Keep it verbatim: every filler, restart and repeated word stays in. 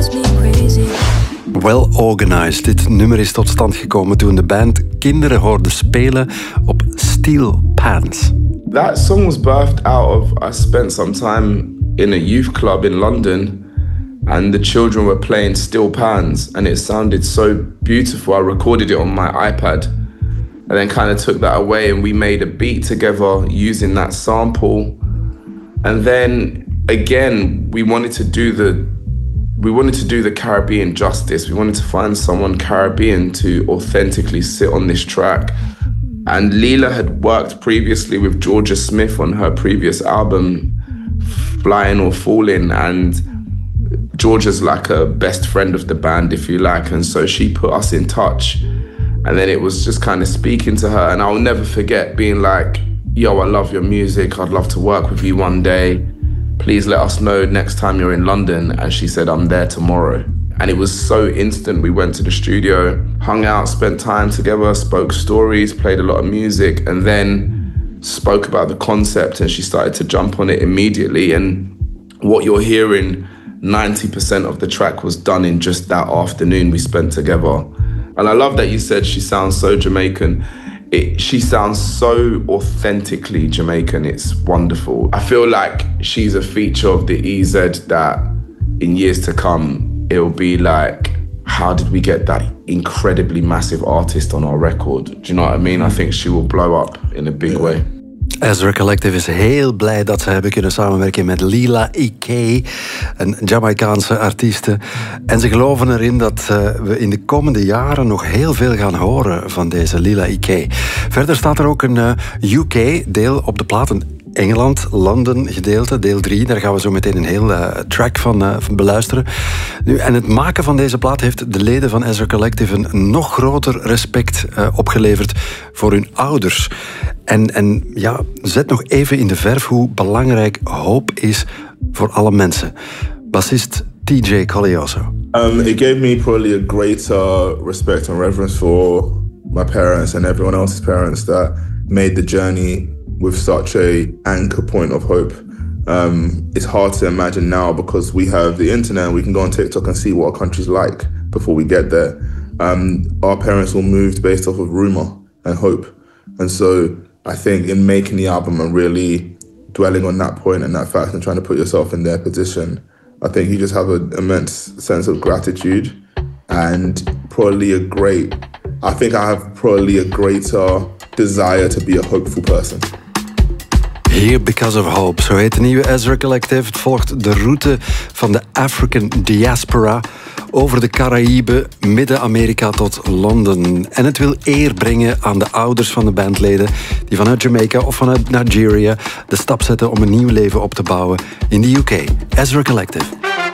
drives me crazy. Well Organized. Dit nummer is tot stand gekomen toen de band kinderen hoorde spelen op steel pans. That song was birthed out of, I spent some time in a youth club in London and the children were playing steel pans and it sounded so beautiful. I recorded it on my iPad and then kind of took that away and we made a beat together using that sample. And then again, we wanted to do the We wanted to do the Caribbean justice. We wanted to find someone Caribbean to authentically sit on this track. And Leela had worked previously with Georgia Smith on her previous album, Flying or Falling. And Georgia's like a best friend of the band, if you like. And so she put us in touch. And then it was just kind of speaking to her. And I'll never forget being like, yo, I love your music. I'd love to work with you one day. Please let us know next time you're in London. And she said, I'm there tomorrow. And it was so instant. We went to the studio, hung out, spent time together, spoke stories, played a lot of music, and then spoke about the concept. And she started to jump on it immediately. And what you're hearing, ninety percent of the track was done in just that afternoon we spent together. And I love that you said she sounds so Jamaican. It, she sounds so authentically Jamaican. It's wonderful. I feel like she's a feature of the E Z that in years to come, it'll be like, how did we get that incredibly massive artist on our record? Do you know what I mean? I think she will blow up in a big way. Ezra Collective is heel blij dat ze hebben kunnen samenwerken met Leela E K, een Jamaicaanse artieste. En ze geloven erin dat uh, we in de komende jaren nog heel veel gaan horen van deze Leela E K. Verder staat er ook een uh, U K-deel op de plaat. Een Engeland, London gedeelte, deel drie. Daar gaan we zo meteen een heel uh, track van, uh, van beluisteren. Nu, en het maken van deze plaat heeft de leden van Ezra Collective een nog groter respect uh, opgeleverd voor hun ouders. En, en ja, zet nog even in de verf hoe belangrijk hoop is voor alle mensen. Bassist T J Colioso. Um, it gave me probably a greater respect and reverence for my parents and everyone else's parents that made the journey with such a anchor point of hope. Um, it's hard to imagine now because we have the internet and we can go on TikTok and see what our country's like before we get there. Um, our parents all moved based off of rumor and hope. And so I think in making the album and really dwelling on that point and that fact and trying to put yourself in their position, I think you just have an immense sense of gratitude and probably a great, I think I have probably a greater desire to be a hopeful person. Here Because of Hope, zo heet de nieuwe Ezra Collective. Het volgt de route van de African Diaspora over de Caraïben, Midden-Amerika tot Londen. En het wil eer brengen aan de ouders van de bandleden die vanuit Jamaica of vanuit Nigeria de stap zetten om een nieuw leven op te bouwen in de U K. Ezra Collective.